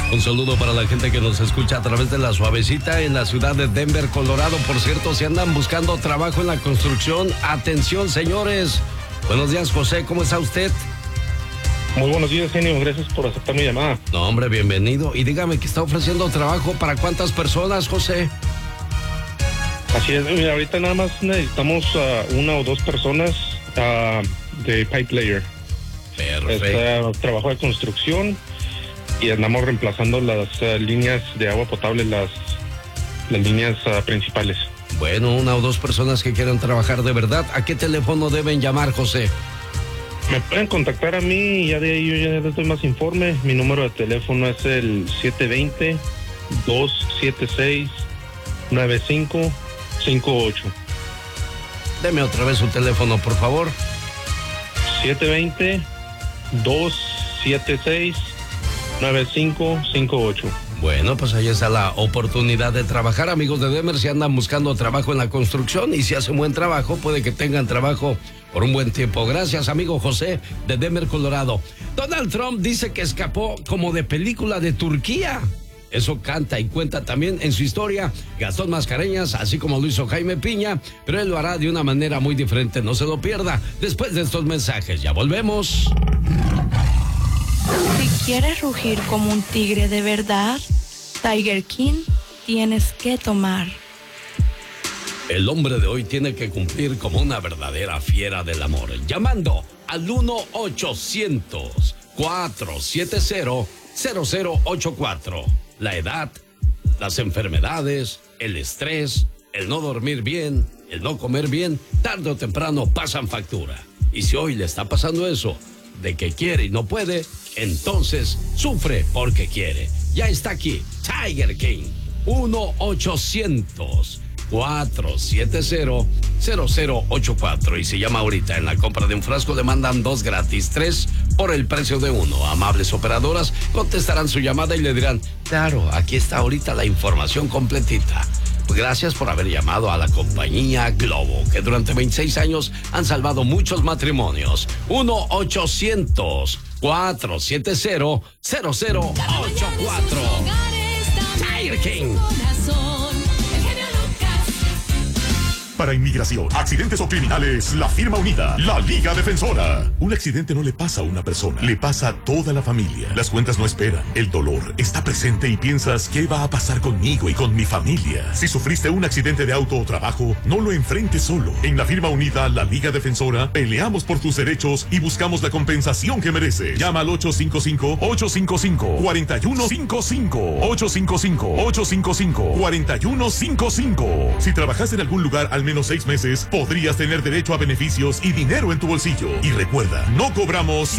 Un saludo para la gente que nos escucha a través de La Suavecita en la ciudad de Denver, Colorado. Por cierto, si andan buscando trabajo en la construcción, atención, señores. Buenos días, José, ¿cómo está usted? Muy buenos días, genio. Gracias por aceptar mi llamada. No, hombre, bienvenido. Y dígame que está ofreciendo trabajo para cuántas personas, José. Así es, mira, ahorita nada más necesitamos una o dos personas de pipe layer. Perfecto. Trabajo de construcción y andamos reemplazando las líneas de agua potable, las líneas principales. Bueno, una o dos personas que quieran trabajar de verdad. ¿A qué teléfono deben llamar, José? Me pueden contactar a mí y ya de ahí yo ya les doy más informe. Mi número de teléfono es el 720-276-9558. Deme otra vez su teléfono, por favor. 720-276-9558. Bueno, pues ahí está la oportunidad de trabajar, amigos de Denver. Si andan buscando trabajo en la construcción y si hacen buen trabajo, puede que tengan trabajo por un buen tiempo. Gracias, amigo José de Denver, Colorado. Donald Trump dice que escapó como de película de Turquía. Eso canta y cuenta también en su historia Gastón Mascareñas, así como lo hizo Jaime Piña, pero él lo hará de una manera muy diferente. No se lo pierda después de estos mensajes. Ya volvemos. Si quieres rugir como un tigre de verdad, Tiger King tienes que tomar. El hombre de hoy tiene que cumplir como una verdadera fiera del amor, llamando al 1-800-470-0084. La edad, las enfermedades, el estrés, el no dormir bien, el no comer bien, tarde o temprano pasan factura. Y si hoy le está pasando eso, de que quiere y no puede, entonces sufre porque quiere. Ya está aquí, Tiger King. 1-800-470-0084. Y si llama ahorita, en la compra de un frasco le mandan 2 gratis, 3 por el precio de 1. Amables operadoras contestarán su llamada y le dirán: claro, aquí está ahorita la información completita. Gracias por haber llamado a la compañía Globo, que durante 26 años han salvado muchos matrimonios. 1-800-470-0084. Tiger King. Para inmigración, accidentes o criminales, la firma unida, la Liga Defensora. Un accidente no le pasa a una persona, le pasa a toda la familia. Las cuentas no esperan, el dolor está presente y piensas: ¿qué va a pasar conmigo y con mi familia? Si sufriste un accidente de auto o trabajo, no lo enfrentes solo. En la firma unida, la Liga Defensora, peleamos por tus derechos y buscamos la compensación que mereces. Llama al 855-855-4155. 855-855-4155. Si trabajas en algún lugar al menos 6 meses, podrías tener derecho a beneficios y dinero en tu bolsillo. Y recuerda, no cobramos